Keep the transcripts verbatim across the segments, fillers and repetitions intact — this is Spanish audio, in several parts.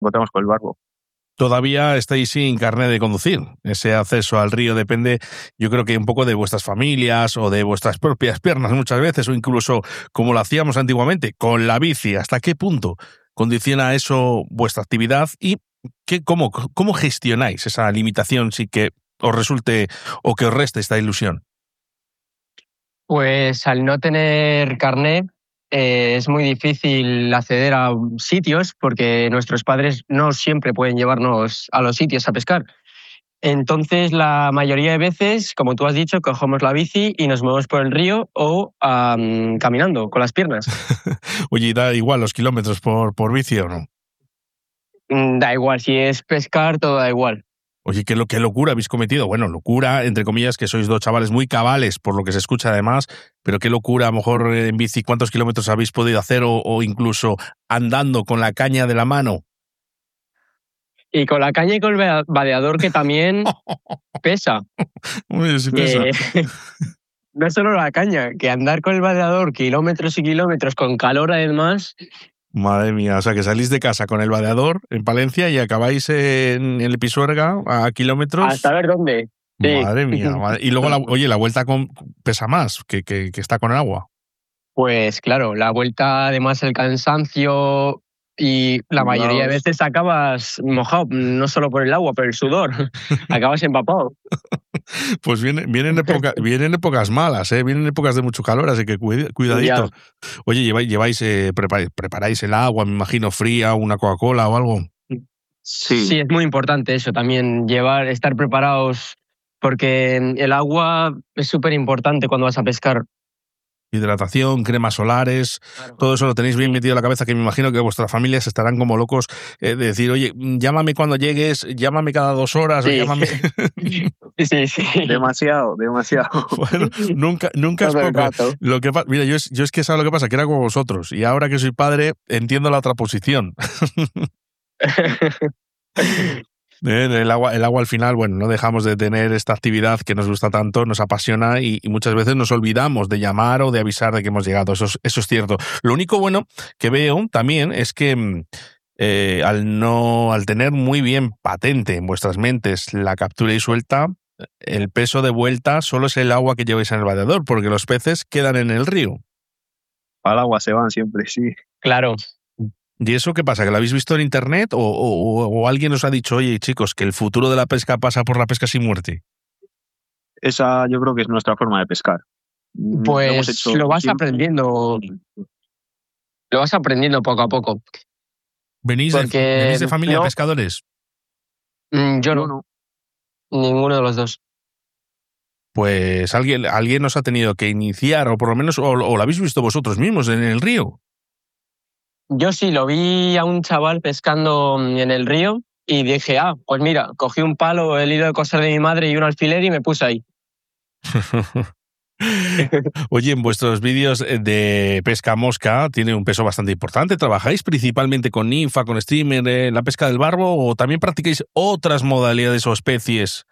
encontramos con el barbo. Todavía estáis sin carnet de conducir. Ese acceso al río depende, yo creo que un poco de vuestras familias o de vuestras propias piernas muchas veces, o incluso como lo hacíamos antiguamente, con la bici. ¿Hasta qué punto condiciona eso vuestra actividad y qué, cómo, cómo gestionáis esa limitación sin que os resulte o que os reste esta ilusión? Pues al no tener carnet eh, es muy difícil acceder a sitios porque nuestros padres no siempre pueden llevarnos a los sitios a pescar. Entonces, la mayoría de veces, como tú has dicho, cogemos la bici y nos movemos por el río o um, caminando con las piernas. Oye, ¿da igual los kilómetros por, por bici o no? Da igual, si es pescar, todo da igual. Oye, ¿qué, lo, qué locura habéis cometido? Bueno, locura, entre comillas, que sois dos chavales muy cabales, por lo que se escucha además, pero qué locura, a lo mejor en bici, ¿cuántos kilómetros habéis podido hacer o, o incluso andando con la caña de la mano? Y con la caña y con el vadeador, que también pesa. Uy, sí pesa. Que, no es solo la caña, que andar con el vadeador kilómetros y kilómetros con calor además. Madre mía, o sea que salís de casa con el vadeador en Palencia y acabáis en el Pisuerga a kilómetros. Hasta ver dónde. Madre sí. mía, madre. Y luego, la, oye, la vuelta con, pesa más que, que, que está con el agua. Pues claro, la vuelta, además el cansancio y la mayoría de veces acabas mojado, no solo por el agua, por el sudor, acabas empapado. Pues vienen, vienen, época, vienen épocas malas, ¿eh? Vienen épocas de mucho calor, así que cuidadito. Ya. Oye, lleváis, lleváis eh, preparáis, preparáis el agua, me imagino, fría, una Coca-Cola o algo. Sí. sí, es muy importante eso también, llevar, estar preparados, porque el agua es súper importante cuando vas a pescar. Hidratación, cremas solares, claro. Todo eso lo tenéis bien metido en la cabeza, que me imagino que vuestras familias estarán como locos eh, de decir, oye, llámame cuando llegues, llámame cada dos horas, sí. o llámame... sí, sí. Demasiado, demasiado. Bueno, nunca, nunca es poco. Lo que, mira, yo es, yo es que sabes lo que pasa, que era como vosotros, y ahora que soy padre, entiendo la otra posición. El agua, el agua al final, bueno, no dejamos de tener esta actividad que nos gusta tanto, nos apasiona y, y muchas veces nos olvidamos de llamar o de avisar de que hemos llegado. Eso es, eso es cierto. Lo único bueno que veo también es que eh, al, no, al tener muy bien patente en vuestras mentes la captura y suelta, el peso de vuelta solo es el agua que lleváis en el vadeador, porque los peces quedan en el río. Al agua se van siempre, sí. Claro. ¿Y eso qué pasa? ¿Que lo habéis visto en internet o, o, o alguien os ha dicho, oye, chicos, que el futuro de la pesca pasa por la pesca sin muerte? Esa yo creo que es nuestra forma de pescar. Pues lo, lo vas siempre. aprendiendo. Lo vas aprendiendo poco a poco. ¿Venís, Porque, de, ¿venís de familia no, de pescadores? Yo no. no. Ninguno de los dos. Pues alguien, alguien nos ha tenido que iniciar, o por lo menos, o, o lo habéis visto vosotros mismos en el río. Yo sí, lo vi a un chaval pescando en el río y dije, ah, pues mira, cogí un palo, el hilo de coser de mi madre y un alfiler y me puse ahí. Oye, en vuestros vídeos de pesca mosca tiene un peso bastante importante. ¿Trabajáis principalmente con ninfa, con streamer, en la pesca del barbo o también practicáis otras modalidades o especies?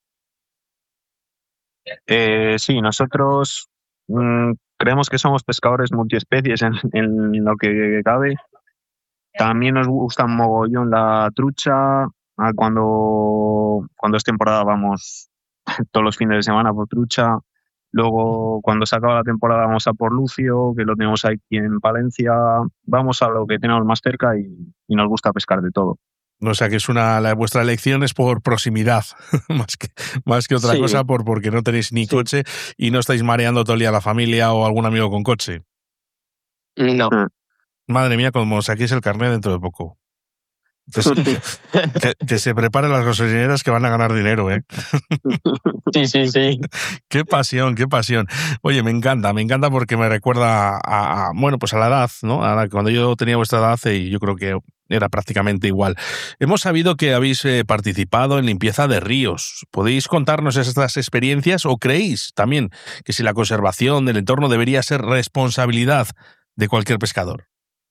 Eh, sí, nosotros mmm, creemos que somos pescadores multiespecies en, en lo que cabe. También nos gusta mogollón la trucha. Cuando, cuando es temporada vamos todos los fines de semana por trucha. Luego, cuando se acaba la temporada, vamos a por lucio, que lo tenemos aquí en Palencia. Vamos a lo que tenemos más cerca y, y nos gusta pescar de todo. O sea que es una la, vuestra elección es por proximidad, más que más que otra sí. cosa, por porque no tenéis ni sí. coche y no estáis mareando todo el día a la familia o algún amigo con coche. No. Madre mía, como saquéis el carnet dentro de poco. Entonces, que, que se preparen las gasolineras que van a ganar dinero, ¿eh? Sí, sí, sí. Qué pasión, qué pasión. Oye, me encanta, me encanta porque me recuerda a, a bueno, pues a la edad, ¿no? A la, cuando yo tenía vuestra edad y yo creo que era prácticamente igual. Hemos sabido que habéis eh, participado en limpieza de ríos. ¿Podéis contarnos estas experiencias o creéis también que si la conservación del entorno debería ser responsabilidad de cualquier pescador?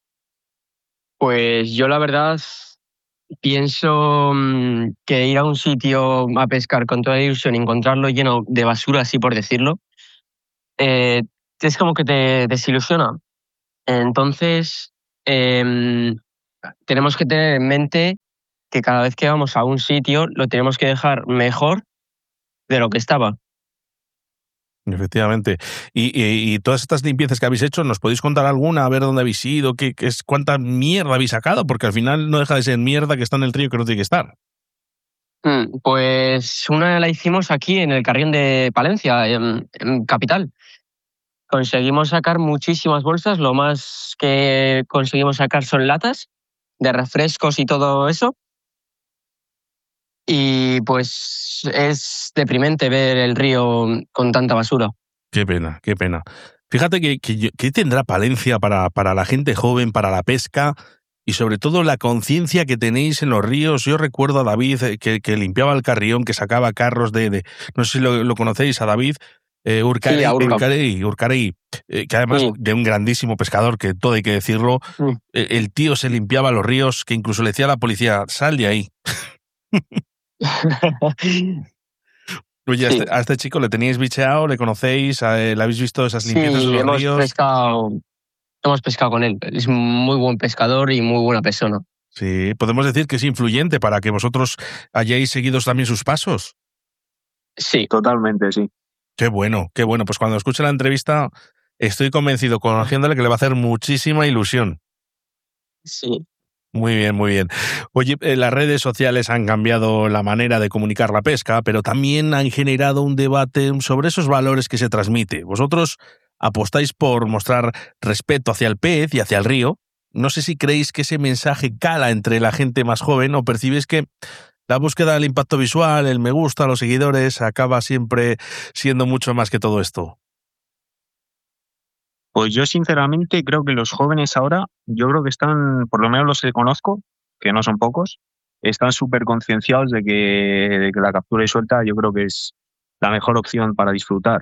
Pues yo la verdad pienso que ir a un sitio a pescar con toda la ilusión y encontrarlo lleno de basura, así por decirlo, eh, es como que te desilusiona. Entonces, eh, tenemos que tener en mente que cada vez que vamos a un sitio lo tenemos que dejar mejor de lo que estaba. Efectivamente. Y, y, y todas estas limpiezas que habéis hecho, ¿nos podéis contar alguna? A ver dónde habéis ido, qué, qué es, cuánta mierda habéis sacado, porque al final no deja de ser mierda que está en el río que no tiene que estar. Mm, Pues una la hicimos aquí en el Carrión de Palencia, en, en Capital. Conseguimos sacar muchísimas bolsas, lo más que conseguimos sacar son latas de refrescos y todo eso. Y pues es deprimente ver el río con tanta basura. Qué pena, qué pena. Fíjate que, que, yo- que tendrá Palencia para, para la gente joven, para la pesca y sobre todo la conciencia que tenéis en los ríos. Yo recuerdo a David eh, que, que limpiaba el Carrión, que sacaba carros de, de no sé si lo, lo conocéis, a David eh, Sí, Urcarey, a Urca. Urcarey, Urcarey, eh, que además Sí. de un grandísimo pescador, que todo hay que decirlo, Mm. eh, el tío se limpiaba los ríos, que incluso le decía a la policía, sal de ahí. Oye, a Sí, este, a este chico le teníais bicheado, le conocéis, eh, le habéis visto esas limpiezas en sí, los hemos ríos. pescado, hemos pescado con él. Es un muy buen pescador y muy buena persona. Sí, podemos decir que es influyente para que vosotros hayáis seguido también sus pasos. Sí, Totalmente, sí. Qué bueno, qué bueno. Pues cuando escuche la entrevista, estoy convencido, conociéndole, que le va a hacer muchísima ilusión. sí. Muy bien, muy bien. Oye, eh, las redes sociales han cambiado la manera de comunicar la pesca, pero también han generado un debate sobre esos valores que se transmite. Vosotros apostáis por mostrar respeto hacia el pez y hacia el río. No sé si creéis que ese mensaje cala entre la gente más joven o percibís que la búsqueda del impacto visual, el me gusta, los seguidores, acaba siempre siendo mucho más que todo esto. Pues yo sinceramente creo que los jóvenes ahora, yo creo que están, por lo menos los que conozco, que no son pocos, están súper concienciados de que, de que la captura y suelta yo creo que es la mejor opción para disfrutar.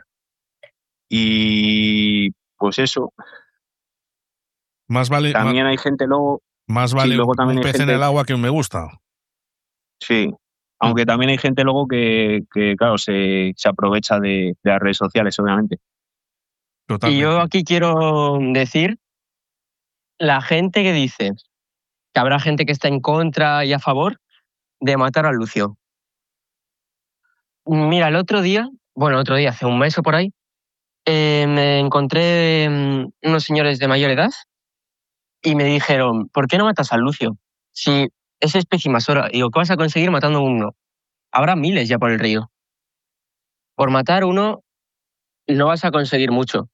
Y pues eso, Más vale, más, también hay gente luego, más sí, vale un, luego un también hay pez en gente, el agua que un me gusta. sí, aunque también hay gente luego que, que claro, se, se aprovecha de, de las redes sociales, obviamente. Y Totalmente. yo aquí quiero decir, la gente que dice que habrá gente que está en contra y a favor de matar a Lucio. Mira, el otro día, bueno, el otro día, hace un mes o por ahí, eh, me encontré mm, unos señores de mayor edad y me dijeron, ¿por qué no matas a Lucio? Si es especie invasora. Digo, ¿qué vas a conseguir matando uno? Habrá miles ya por el río. Por matar uno no vas a conseguir mucho.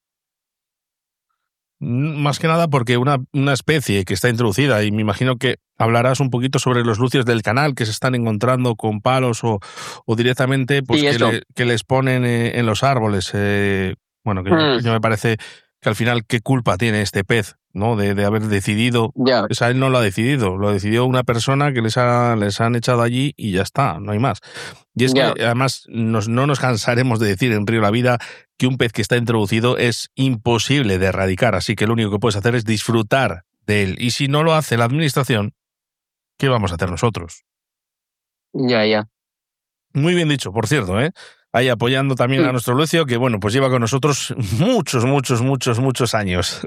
Más que nada porque una, una especie que está introducida, y me imagino que hablarás un poquito sobre los lucios del canal que se están encontrando con palos o, o directamente pues Sí, que, eso. le, que les ponen eh, en los árboles. Eh, bueno, que yo, Mm, yo me parece que al final qué culpa tiene este pez, ¿no? De, de haber decidido. ya, O sea, él no lo ha decidido, lo decidió una persona que les, ha, les han echado allí y ya está, no hay más. Y es ya. que además nos, no nos cansaremos de decir en Río La Vida que un pez que está introducido es imposible de erradicar, así que lo único que puedes hacer es disfrutar de él. Y si no lo hace la administración, ¿qué vamos a hacer nosotros? Ya, ya. Muy bien dicho, por cierto, ¿eh? Ahí apoyando también a Mm. nuestro Lucio, que bueno, pues lleva con nosotros muchos, muchos, muchos, muchos años.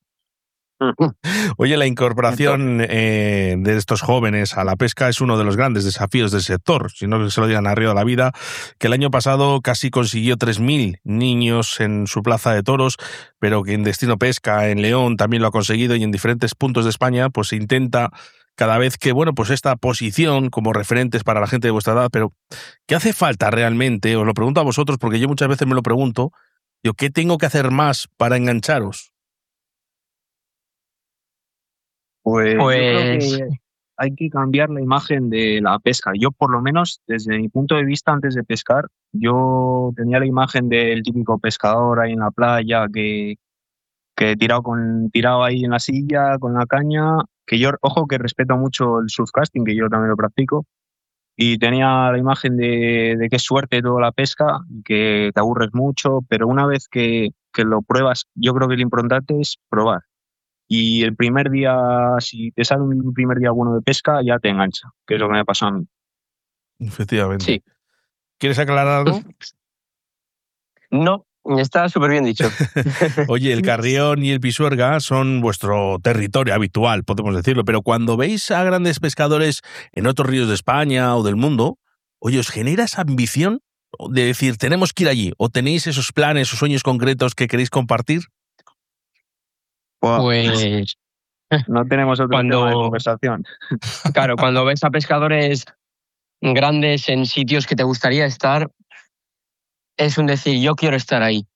Oye, la incorporación eh, de estos jóvenes a la pesca es uno de los grandes desafíos del sector, si no que se lo digan a Río de la Vida, que el año pasado casi consiguió tres mil niños en su plaza de toros, pero que en Destino Pesca, en León, también lo ha conseguido y en diferentes puntos de España, pues se intenta cada vez que, bueno, pues esta posición como referentes para la gente de vuestra edad, pero ¿qué hace falta realmente? Os lo pregunto a vosotros porque yo muchas veces me lo pregunto, yo, ¿qué tengo que hacer más para engancharos? Pues, yo creo Pues que hay que cambiar la imagen de la pesca. Yo, por lo menos, desde mi punto de vista, antes de pescar, yo tenía la imagen del típico pescador ahí en la playa que, que tirado, con, tirado ahí en la silla con la caña, que yo, ojo, que respeto mucho el surfcasting, que yo también lo practico, y tenía la imagen de, de que es suerte toda la pesca, que te aburres mucho, pero una vez que, que lo pruebas, yo creo que lo importante es probar. Y el primer día, si te sale un primer día bueno de pesca, ya te engancha, que es lo que me pasó a mí. Efectivamente. sí. ¿Quieres aclarar algo? No, Está súper bien dicho. Oye, el Carrión y el Pisuerga son vuestro territorio habitual, podemos decirlo, pero cuando veis a grandes pescadores en otros ríos de España o del mundo, oye, ¿os genera esa ambición de decir, tenemos que ir allí? ¿O tenéis esos planes o sueños concretos que queréis compartir? Pues no tenemos otro cuando, tema de conversación. Claro, cuando ves a pescadores grandes en sitios que te gustaría estar, es un decir, yo quiero estar ahí.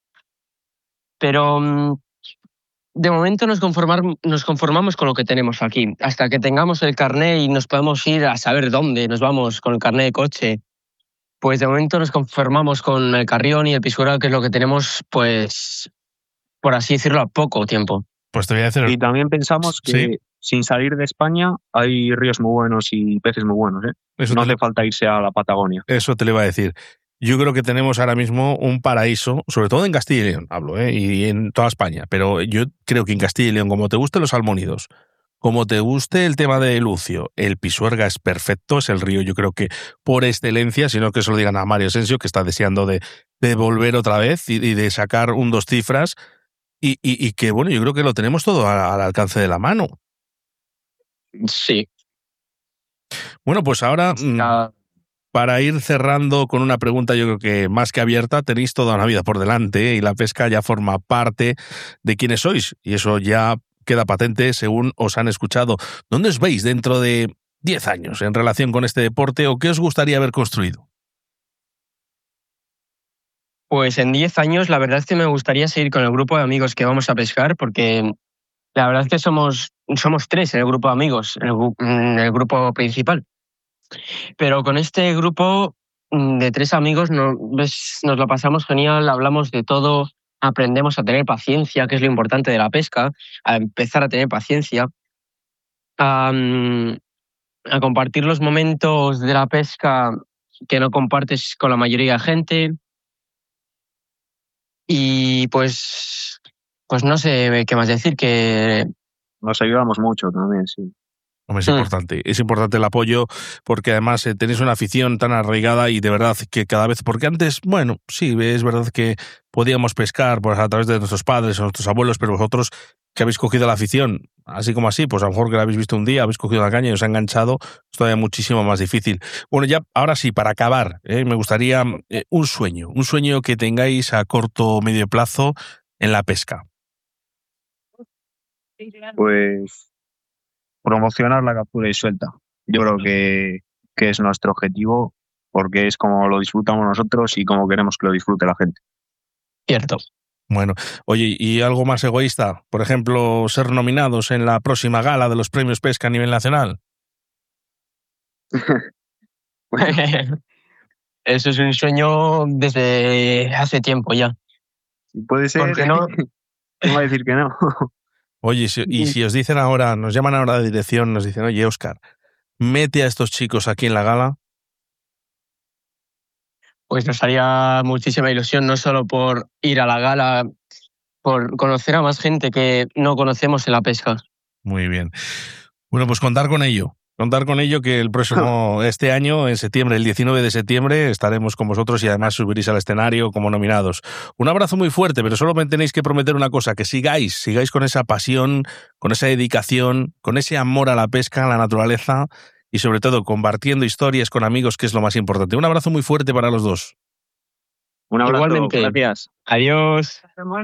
Pero de momento nos, conformar, nos conformamos con lo que tenemos aquí. Hasta que tengamos el carné y nos podemos ir a saber dónde nos vamos con el carné de coche, pues de momento nos conformamos con el Carrión y el Pisuerga, que es lo que tenemos, pues, por así decirlo, a poco tiempo. Pues te voy a decir... Y también pensamos que ¿sí? sin salir de España hay ríos muy buenos y peces muy buenos. ¿eh? Eso no te... hace falta irse a la Patagonia. Eso te lo iba a decir. Yo creo que tenemos ahora mismo un paraíso, sobre todo en Castilla y León, hablo, ¿eh? y en toda España, pero yo creo que en Castilla y León, como te gusten los salmónidos, como te guste el tema de Lucio, el Pisuerga es perfecto, es el río, yo creo que por excelencia, sino que se lo digan a Mario Asensio, que está deseando de, de volver otra vez y, y de sacar un dos cifras, y, y, y que, bueno, yo creo que lo tenemos todo al alcance de la mano. Sí. Bueno, pues ahora... Ya. Para ir cerrando con una pregunta, yo creo que más que abierta, tenéis toda una vida por delante, ¿eh? Y la pesca ya forma parte de quienes sois, y eso ya queda patente según os han escuchado. ¿Dónde os veis dentro de diez años en relación con este deporte o qué os gustaría haber construido? Pues en diez años la verdad es que me gustaría seguir con el grupo de amigos que vamos a pescar, porque la verdad es que somos, somos tres en el grupo de amigos, en el, en el grupo principal. Pero con este grupo de tres amigos nos, nos lo pasamos genial, hablamos de todo, aprendemos a tener paciencia, que es lo importante de la pesca, a empezar a tener paciencia, a, a compartir los momentos de la pesca que no compartes con la mayoría de gente. Y pues, pues no sé qué más decir, que... Nos ayudamos mucho también, sí. Es importante, es importante el apoyo porque además eh, tenéis una afición tan arraigada y de verdad que cada vez, porque antes, bueno, sí, es verdad que podíamos pescar pues, a través de nuestros padres o nuestros abuelos, pero vosotros que habéis cogido la afición, así como así, pues a lo mejor que la habéis visto un día, habéis cogido la caña y os ha enganchado, es todavía muchísimo más difícil. Bueno, ya ahora sí, para acabar, eh, me gustaría eh, un sueño, un sueño que tengáis a corto o medio plazo en la pesca. Pues... promocionar la captura y suelta. Yo creo que, que es nuestro objetivo porque es como lo disfrutamos nosotros y como queremos que lo disfrute la gente. Cierto. Bueno, oye, ¿y algo más egoísta? Por ejemplo, ser nominados en la próxima gala de los premios Pesca a nivel nacional. Eso es un sueño desde hace tiempo ya. Puede ser. ¿Por qué no? ¿Cómo va a decir que no? Oye, si, y si os dicen ahora, nos llaman ahora de dirección, nos dicen, oye, Óscar, mete a estos chicos aquí en la gala. Pues nos haría muchísima ilusión, no solo por ir a la gala, por conocer a más gente que no conocemos en la pesca. Muy bien. Bueno, pues contar con ello. Contar con ello que el próximo, este año, en septiembre, el diecinueve de septiembre, estaremos con vosotros y además subiréis al escenario como nominados. Un abrazo muy fuerte, pero solo me tenéis que prometer una cosa, que sigáis, sigáis con esa pasión, con esa dedicación, con ese amor a la pesca, a la naturaleza y sobre todo compartiendo historias con amigos, que es lo más importante. Un abrazo muy fuerte para los dos. Un abrazo, igualmente. Gracias. Adiós.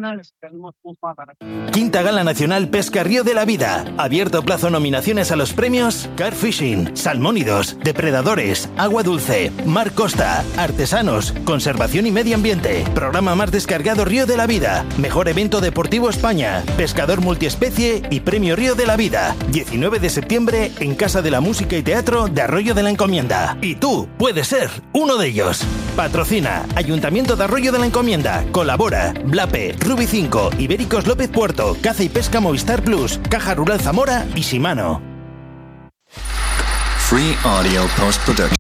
Quinta Gala Nacional Pesca Río de la Vida. Abierto plazo nominaciones a los premios Carfishing, Salmónidos, Depredadores, Agua Dulce, Mar Costa, Artesanos, Conservación y Medio Ambiente. Programa más descargado Río de la Vida. Mejor evento deportivo España. Pescador multiespecie y Premio Río de la Vida. diecinueve de septiembre en Casa de la Música y Teatro de Arroyo de la Encomienda. Y tú puedes ser uno de ellos. Patrocina Ayuntamiento de Arroyo de la Encomienda. Colabora Blape, Ruby cinco, Ibéricos López Puerto, Caza y Pesca Movistar Plus, Caja Rural Zamora y Shimano. Free Audio Post Production.